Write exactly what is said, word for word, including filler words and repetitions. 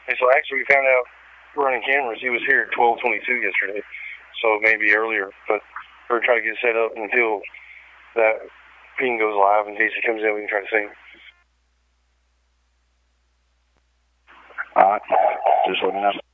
And so actually we found out running cameras, he was here at twelve twenty-two yesterday, so maybe earlier. But we're trying to get set up until that ping goes live. In case he comes in, we can try to see him. All right, just let me know.